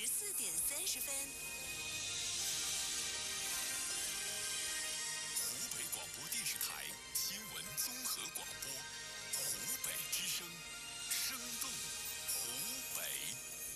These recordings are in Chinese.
14:30。 湖北广播电视台新闻综合广播，湖北之声，生动湖北。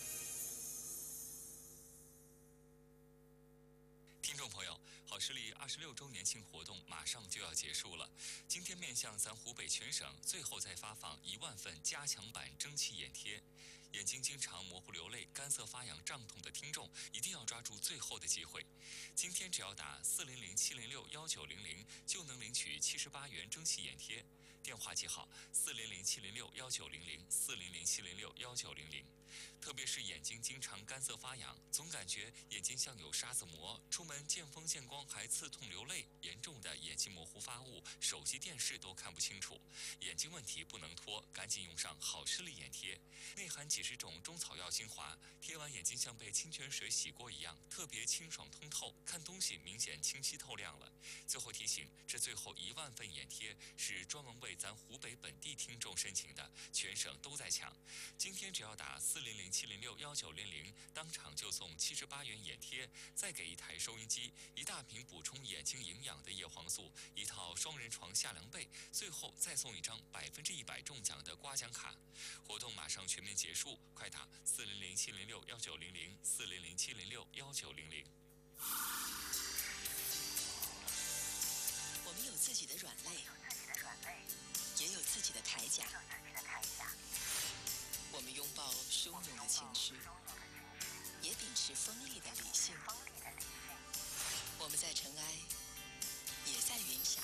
听众朋友，好视力26周年庆活动马上就要结束了。今天面向咱湖北全省，最后再发放1万份加强版蒸汽眼贴。眼睛经常模糊流泪、干涩发痒、胀痛的听众，一定要抓住最后的机会。今天只要打400-706-1900，就能领取78元蒸汽眼贴。电话记好：400-706-1900 400-706-1900。特别是眼睛经常干涩发痒，总感觉眼睛像有沙子膜，出门见风见光还刺痛流泪，严重的眼睛模糊发雾，手机电视都看不清楚，眼睛问题不能拖，赶紧用上好视力眼贴，内含几十种中草药精华，贴完眼睛像被清泉水洗过一样，特别清爽通透，看东西明显清晰透亮了。最后提醒，这最后1万份眼贴是专门为咱湖北本地听众申请的，全省都在抢。今天只要打400-706-1900，当场就送78元眼贴，再给1台收音机、1大瓶补充眼睛营养的叶黄素、1套双人床夏凉被，最后再送1张100%中奖的刮奖卡。活动马上全面结束，快打400-706-1900 400-706-1900。 我们有自己的软肋，也有自己的铠甲。我们拥抱汹涌的情绪，也秉持锋利的理性。我们在尘埃，也在云霞。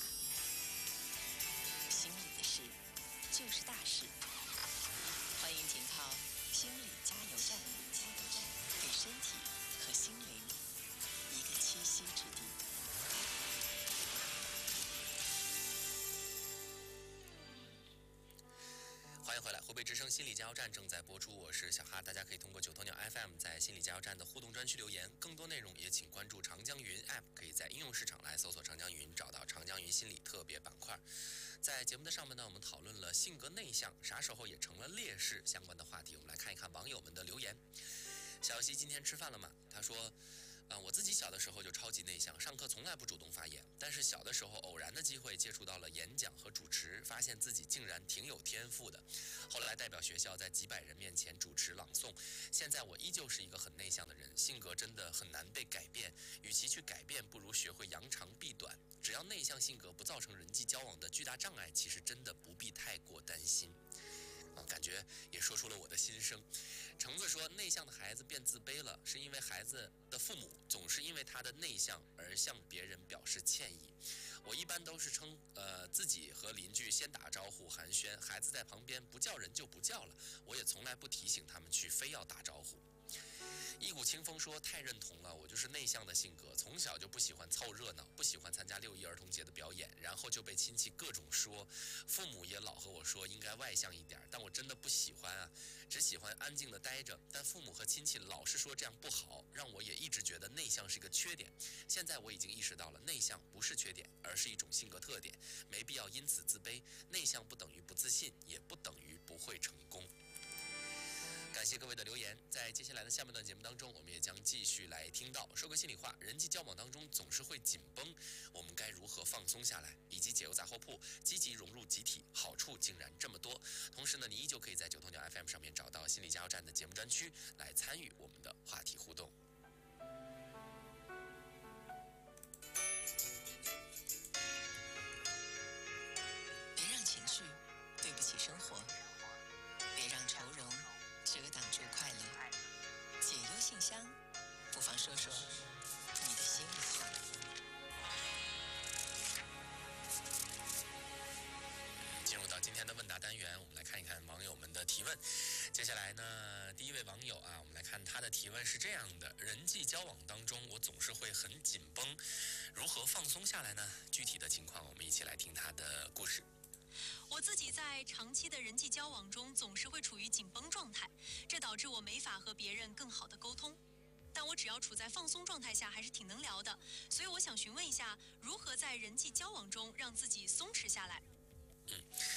心里的事就是大事。欢迎停靠心理加油站，给身体和心灵一个栖息之地。 欢迎回来，湖北之声心理加油站正在播出，我是小哈。大家可以通过九头鸟 FM 在心理加油站的互动专区留言，更多内容也请关注长江云 App， 可以在应用市场来搜索长江云，找到长江云心理特别板块。在节目的上面呢，我们讨论了性格内向啥时候也成了劣势相关的话题，我们来看一看网友们的留言。小西今天吃饭了吗？他说我自己小的时候就超级内向，上课从来不主动发言，但是小的时候偶然的机会接触到了演讲和主持，发现自己竟然挺有天赋的。后来代表学校在几百人面前主持朗诵，现在我依旧是一个很内向的人，性格真的很难被改变，与其去改变，不如学会扬长避短。只要内向性格不造成人际交往的巨大障碍，其实真的不必太过担心。感觉也说出了我的心声。橙子说，内向的孩子变自卑了，是因为孩子的父母总是因为他的内向而向别人表示歉意。我一般都是称自己和邻居先打招呼寒暄，孩子在旁边不叫人就不叫了，我也从来不提醒他们去非要打招呼。一股清风说，太认同了，我就是内向的性格，从小就不喜欢凑热闹，不喜欢参加6·1儿童节的表演，然后就被亲戚各种说，父母也老和我说应该外向一点，但我真的不喜欢啊，只喜欢安静的待着，但父母和亲戚老是说这样不好，让我也一直觉得内向是个缺点。现在我已经意识到了，内向不是缺点，而是一种性格特点，没必要因此自卑，内向不等于不自信，也不等于不会成功。感谢各位的留言，在接下来的下半段节目当中，我们也将继续来听到说个心里话，人际交往当中总是会紧绷，我们该如何放松下来，以及解忧杂货铺积极融入集体，好处竟然这么多。同时呢，你依旧可以在九头鸟 FM 上面找到心理加油站的节目专区，来参与我们的话题互动。 别让情绪对不起生活，别让愁容遮挡住快乐。解忧信箱，不妨说说你的心里话。 进入到今天的问答单元，我们来看一看网友们的提问。接下来呢，第一位网友啊，我们来看他的提问是这样的：人际交往当中，我总是会很紧绷，如何放松下来呢？具体的情况，我们一起来听他的故事。 我自己在长期的人际交往中总是会处于紧绷状态，这导致我没法和别人更好的沟通。但我只要处在放松状态下，还是挺能聊的。所以我想询问一下，如何在人际交往中让自己松弛下来？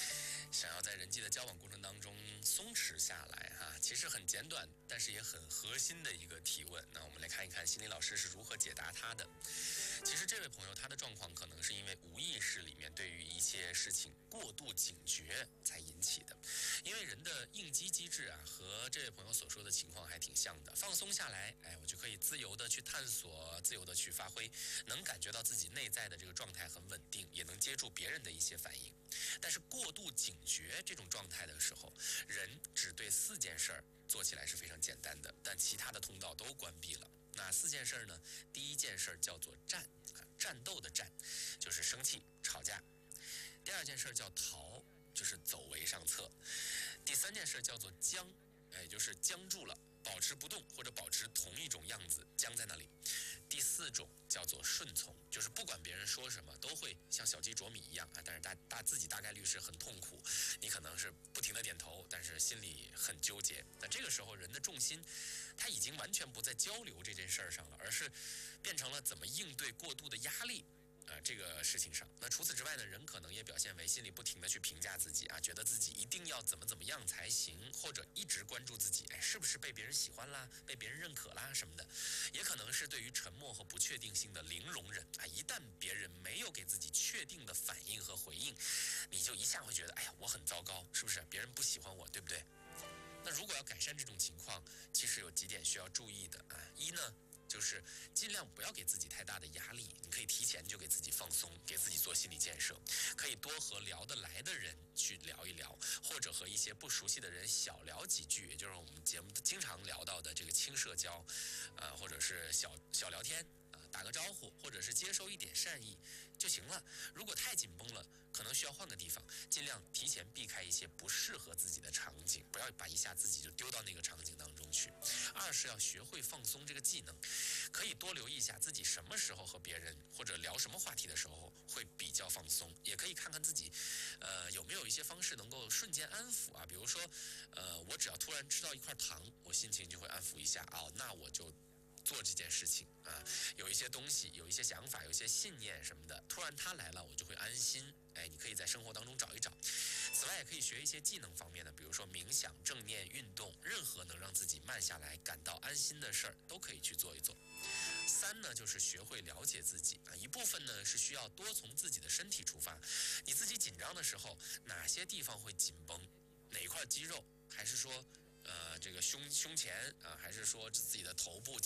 想要在人际的交往过程当中松弛下来其实很简短，但是也很核心的一个提问。那我们来看一看心理老师是如何解答他的。其实这位朋友他的状况可能是因为无意识里面对于一些事情过度警觉才引起的。因为人的应激机制和这位朋友所说的情况还挺像的。放松下来，我就可以自由的去探索，自由的去发挥，能感觉到自己内在的这个状态很稳定，也能接住别人的一些反应。但是过度警觉这种状态的时候，人只对4件事儿做起来是非常简单的，但其他的通道都关闭了。那4件事呢？第一件事叫做战，战斗的战，就是生气吵架；第2件事叫逃，就是走为上策；第3件事叫做僵，就是僵住了，保持不动或者保持同一种样子，僵在那里。第4种叫做顺从，就是不管别人说什么都会像小鸡啄米一样但是自己大概率是很痛苦，你可能是不停的点头，但是心里很纠结。那这个时候人的重心他已经完全不在交流这件事儿上了，而是变成了怎么应对过度的压力这个事情上。那除此之外呢，人可能也表现为心里不停的去评价自己觉得自己一定要怎么样才行，或者一直关注自己是不是被别人喜欢啦，被别人认可啦什么的。也可能是对于沉默和不确定性的零容忍一旦别人没有给自己确定的反应和回应，你就一下会觉得我很糟糕，是不是别人不喜欢我，对不对？那如果要改善这种情况，其实有几点需要注意的一呢，就是尽量不要给自己太大的压力，你可以提前就给自己放松，给自己做心理建设，可以多和聊得来的人去聊一聊，或者和一些不熟悉的人小聊几句，也就是我们节目经常聊到的这个轻社交或者是小聊天打个招呼，或者是接收一点善意就行了。如果太紧绷了，可能需要换个地方，尽量提前避开一些不适合自己的场景，不要把一下自己就丢到那个场景当中去。2是要学会放松这个技能，可以多留意一下自己什么时候和别人或者聊什么话题的时候会比较放松，也可以看看自己有没有一些方式能够瞬间安抚比如说我只要突然吃到一块糖，我心情就会安抚一下那我就做这件事情有一些东西，有一些想法，有一些信念什么的，突然它来了，我就会安心。你可以在生活当中找一找。此外，也可以学一些技能方面的，比如说冥想、正念、运动，任何能让自己慢下来、感到安心的事儿，都可以去做一做。3呢，就是学会了解自己一部分呢是需要多从自己的身体出发，你自己紧张的时候，哪些地方会紧绷，哪一块肌肉，还是说这个胸前还是说自己的头部